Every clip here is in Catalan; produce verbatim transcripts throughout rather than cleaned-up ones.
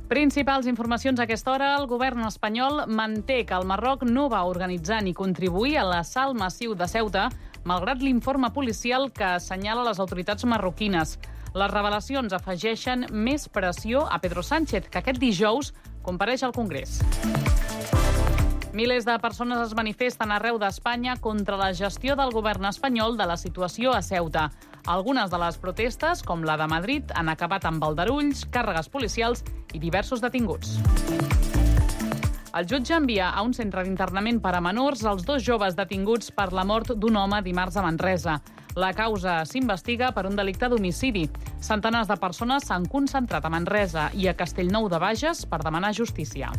Principals informacions a aquesta hora. El govern espanyol manté que el Marroc no va organitzar ni contribuir a l'assalt massiu de Ceuta, malgrat l'informe policial que assenyala les autoritats marroquines. Les revelacions afegeixen més pressió a Pedro Sánchez, que aquest dijous compareix al Congrés. Milers de persones es manifesten arreu d'Espanya contra la gestió del govern espanyol de la situació a Ceuta. Algunes de les protestes, com la de Madrid, han acabat amb aldarulls, càrregues policials i diversos detinguts. El jutge envia a un centre d'internament per a menors els dos joves detinguts per la mort d'un home dimarts a Manresa. La causa s'investiga per un delicte d'homicidi. Centenars de persones s'han concentrat a Manresa i a Castellnou de Bages per demanar justícia.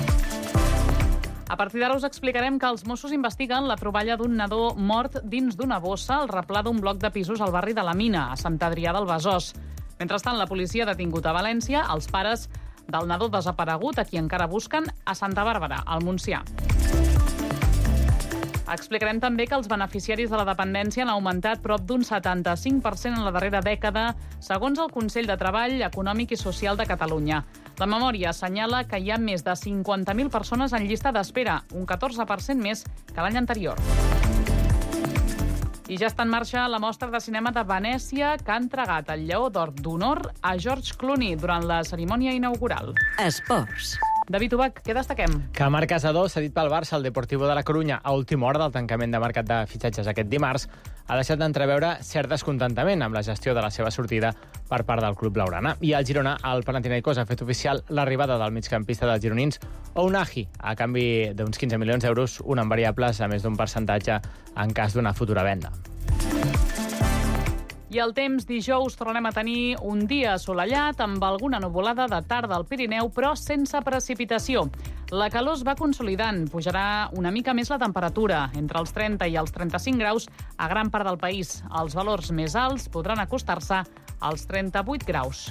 A partir d'ara us explicarem que els Mossos investiguen la troballa d'un nadó mort dins d'una bossa al replà d'un bloc de pisos al barri de la Mina, a Sant Adrià del Besòs. Mentrestant, la policia ha detingut a València els pares del nadó desaparegut, a qui encara busquen, a Santa Bàrbara, al Montsià. Explicarem també que els beneficiaris de la dependència han augmentat prop d'un setanta-cinc per cent en la darrera dècada, segons el Consell de Treball Econòmic i Social de Catalunya. La memòria assenyala que hi ha més de cinquanta mil persones en llista d'espera, un catorze per cent més que l'any anterior. I ja està en marxa la mostra de cinema de Venècia, que ha entregat el Lleó d'Or d'Honor a George Clooney durant la cerimònia inaugural. Esports. David Ubach, què destaquem? Que Marc Casador, cedit pel Barça al Deportivo de la Corunya a última hora del tancament de mercat de fitxatges aquest dimarts, ha deixat d'entreveure cert descontentament amb la gestió de la seva sortida per part del club blaugrana. I al Girona, el Panathinaikos ha fet oficial l'arribada del migcampista dels gironins, Ounahi, a canvi d'uns quinze milions d'euros, un en variables, a més d'un percentatge en cas d'una futura venda. I el temps, dijous tornem a tenir un dia assolellat amb alguna nuvolada de tarda al Pirineu, però sense precipitació. La calor es va consolidant, pujarà una mica més la temperatura, entre els trenta i els trenta-cinc graus a gran part del país. Els valors més alts podran acostar-se als trenta-vuit graus.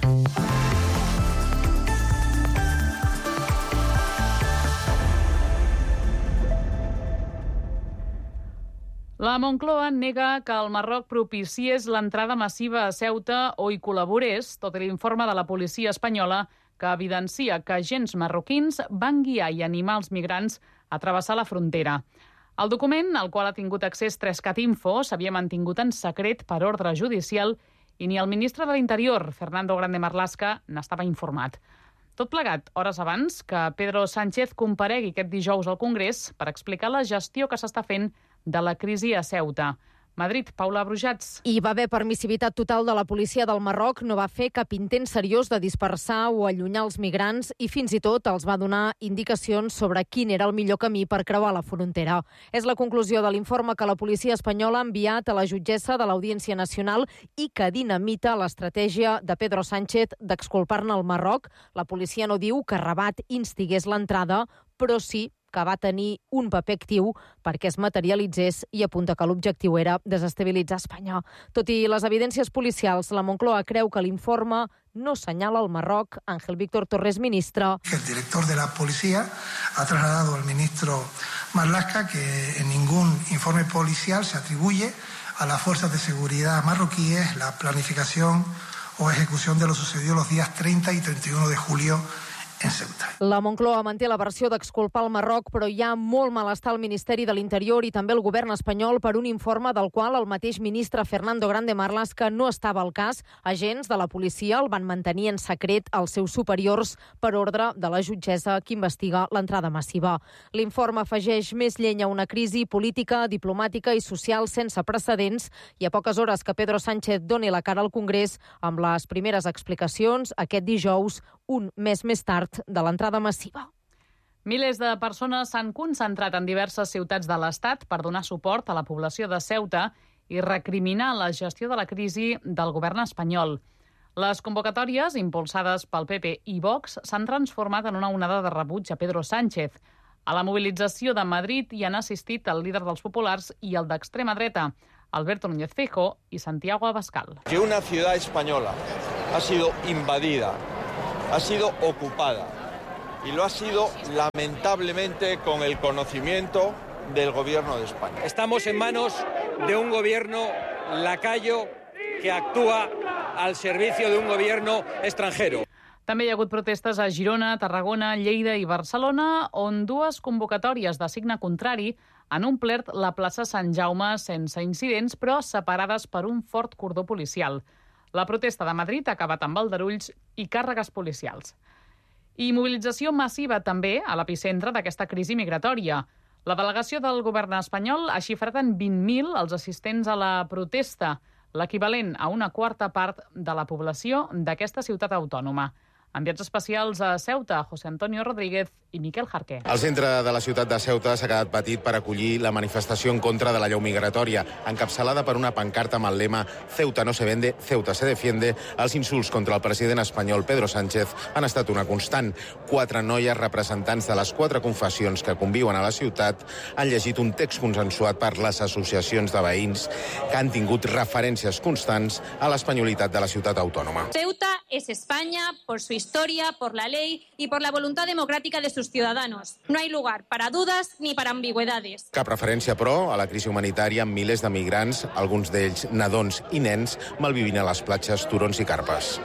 La Moncloa nega que el Marroc propiciés l'entrada massiva a Ceuta o hi col·laborés, tot i l'informe de la policia espanyola que evidencia que agents marroquins van guiar i animar els migrants a travessar la frontera. El document, al qual ha tingut accés Trescat Info, s'havia mantingut en secret per ordre judicial i ni el ministre de l'Interior, Fernando Grande Marlaska, n'estava informat. Tot plegat, hores abans que Pedro Sánchez comparegui aquest dijous al Congrés per explicar la gestió que s'està fent de la crisi a Ceuta. Madrid, Paula Brujats. Hi va haver permissivitat total de la policia del Marroc, no va fer cap intent seriós de dispersar o allunyar els migrants i fins i tot els va donar indicacions sobre quin era el millor camí per creuar la frontera. És la conclusió de l'informe que la policia espanyola ha enviat a la jutgessa de l'Audiència Nacional i que dinamita l'estratègia de Pedro Sánchez d'exculpar-ne el Marroc. La policia no diu que Rabat instigués l'entrada, però sí que va tenir un paper actiu perquè es materialitzés i apunta que l'objectiu era desestabilitzar Espanya. Tot i les evidències policials, la Moncloa creu que l'informe no senyala el Marroc. Ángel Víctor Torres, ministre. El director de la policía ha trasladado al ministro Marlaska que en ningún informe policial se atribuye a las fuerzas de seguridad marroquíes la planificación o ejecución de lo sucedido los días treinta y treinta y uno de julio en Ceuta. La Moncloa manté la versió d'exculpar el Marroc, però hi ha molt malestar al Ministeri de l'Interior i també al govern espanyol per un informe del qual el mateix ministre Fernando Grande Marlaska no estava al cas. Agents de la policia el van mantenir en secret als seus superiors per ordre de la jutgessa que investiga l'entrada massiva. L'informe afegeix més llenya a una crisi política, diplomàtica i social sense precedents i a poques hores que Pedro Sánchez doni la cara al Congrés amb les primeres explicacions aquest dijous, un mes més tard de l'entrada massiva. Milers de persones s'han concentrat en diverses ciutats de l'Estat per donar suport a la població de Ceuta i recriminar la gestió de la crisi del govern espanyol. Les convocatòries, impulsades pel P P i Vox, s'han transformat en una onada de rebuig a Pedro Sánchez. A la mobilització de Madrid hi han assistit el líder dels populars i el d'extrema dreta, Alberto Núñez Feijóo i Santiago Abascal. Que una ciudad española ha sido invadida, ha sido ocupada y lo ha sido lamentablemente con el conocimiento del gobierno de España. Estamos en manos de un gobierno lacayo que actúa al servicio de un gobierno extranjero. També hi ha hagut protestes a Girona, Tarragona, Lleida i Barcelona, on dues convocatòries de signe contrari han omplert la plaça Sant Jaume sense incidents, però separades per un fort cordó policial. La protesta de Madrid ha acabat amb aldarulls i càrregues policials. I mobilització massiva també a l'epicentre d'aquesta crisi migratòria. La delegació del govern espanyol ha xifrat en vint mil els assistents a la protesta, l'equivalent a una quarta part de la població d'aquesta ciutat autònoma. Enviats especials a Ceuta, José Antonio Rodríguez i Miquel Jarqué. El centre de la ciutat de Ceuta s'ha quedat petit per acollir la manifestació en contra de la llei migratòria, encapçalada per una pancarta amb el lema Ceuta no se vende, Ceuta se defiende. Els insults contra el president espanyol Pedro Sánchez han estat una constant. Quatre noies representants de les quatre confessions que conviuen a la ciutat han llegit un text consensuat per les associacions de veïns que han tingut referències constants a l'espanyolitat de la ciutat autònoma. Ceuta es España por su historia, por la ley y por la voluntad democrática de sus ciudadanos. No hay lugar para dudas ni para ambigüedades. Cap referència, però, a la crisi humanitària amb milers de migrants, alguns d'ells nadons i nens, malvivint a les platges, turons i carpes.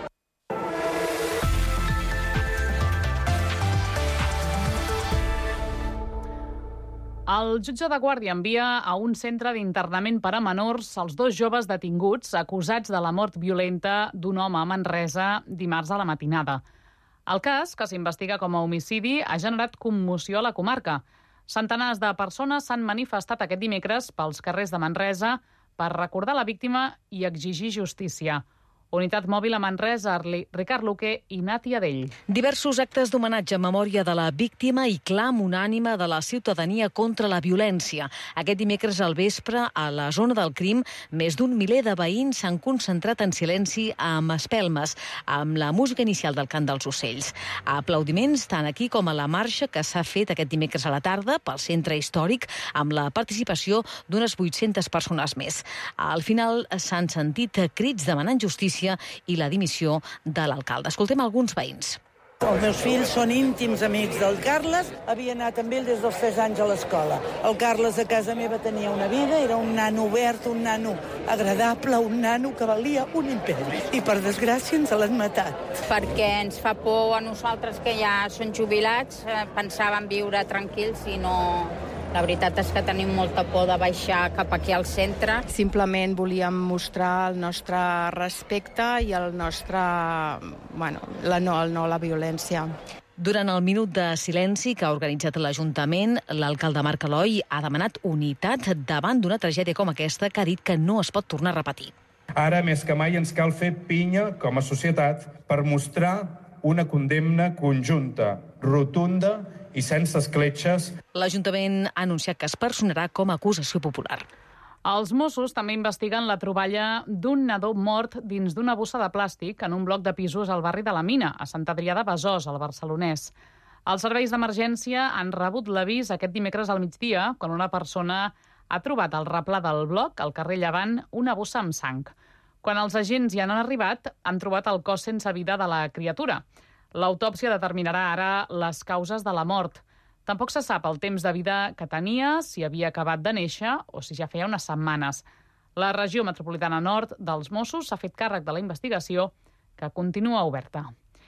El jutge de Guàrdia envia a un centre d'internament per a menors els dos joves detinguts acusats de la mort violenta d'un home a Manresa dimarts a la matinada. El cas, que s'investiga com a homicidi, ha generat commoció a la comarca. Centenars de persones s'han manifestat aquest dimecres pels carrers de Manresa per recordar la víctima i exigir justícia. Unitat mòbil a Manresa, Ricard Luque i Nati Adell. Diversos actes d'homenatge en memòria de la víctima i clam unànime de la ciutadania contra la violència. Aquest dimecres al vespre, a la zona del crim, més d'un miler de veïns s'han concentrat en silenci amb espelmes, amb la música inicial del cant dels ocells. Aplaudiments tant aquí com a la marxa que s'ha fet aquest dimecres a la tarda pel centre històric amb la participació d'unes vuit-centes persones més. Al final s'han sentit crits demanant justícia i la dimissió de l'alcalde. Escoltem alguns veïns. Els meus fills són íntims amics del Carles, havia anat amb ell des dels tres anys a l'escola. El Carles a casa meva tenia una vida, era un nano obert, un nano agradable, un nano que valia un imperi. I per desgràcia ens l'han matat. Perquè ens fa por a nosaltres que ja són jubilats, pensàvem viure tranquils i no... La veritat és que tenim molta por de baixar cap aquí al centre. Simplement volíem mostrar el nostre respecte i el nostre, bueno, la no, el no a la violència. Durant el minut de silenci que ha organitzat l'Ajuntament, l'alcalde Marc Eloi ha demanat unitat davant d'una tragèdia com aquesta que ha dit que no es pot tornar a repetir. Ara, més que mai, ens cal fer pinya com a societat per mostrar una condemna conjunta, rotunda i sense escletxes. L'Ajuntament ha anunciat que es personarà com a acusació popular. Els Mossos també investiguen la troballa d'un nadó mort dins d'una bossa de plàstic en un bloc de pisos al barri de la Mina, a Sant Adrià de Besòs, al Barcelonès. Els serveis d'emergència han rebut l'avís aquest dimecres al migdia, quan una persona ha trobat al replà del bloc, al carrer Llevant, una bossa amb sang. Quan els agents hi han arribat, han trobat el cos sense vida de la criatura. L'autòpsia determinarà ara les causes de la mort. Tampoc se sap el temps de vida que tenia, si havia acabat de néixer o si ja feia unes setmanes. La regió metropolitana nord dels Mossos s'ha fet càrrec de la investigació, que continua oberta.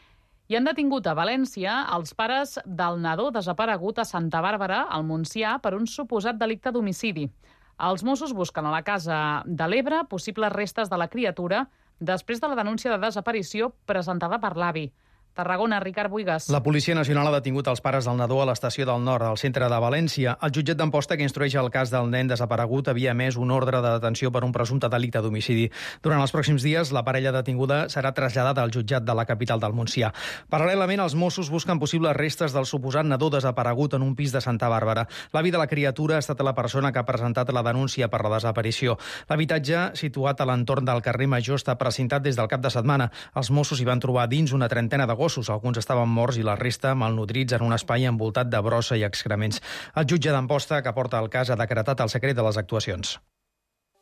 I han detingut a València els pares del nadó desaparegut a Santa Bàrbara, al Montsià, per un suposat delicte d'homicidi. Els Mossos busquen a la Casa de l'Ebre possibles restes de la criatura després de la denúncia de desaparició presentada per l'avi. Tarragona, Ricard Buigas. La Policia Nacional ha detingut els pares del nadó a l'estació del Nord, al centre de València. El jutjat d'Amposta, que instrueix el cas del nen desaparegut, havia emès un ordre de detenció per un presumpte delicte d'homicidi. Durant els pròxims dies, la parella detinguda serà traslladada al jutjat de la capital del Montsià. Paral·lelament, els Mossos busquen possibles restes del suposat nadó desaparegut en un pis de Santa Bàrbara. L'avi de la criatura ha estat la persona que ha presentat la denúncia per la desaparició. L'habitatge, situat a l'entorn del carrer Major, està precintat des del cap de setmana. Els Mossos hi van trobar dins una trentena de gossos. Alguns estaven morts i la resta malnutrits en un espai envoltat de brossa i excrements. El jutge d'Amposta, que porta el cas, ha decretat el secret de les actuacions.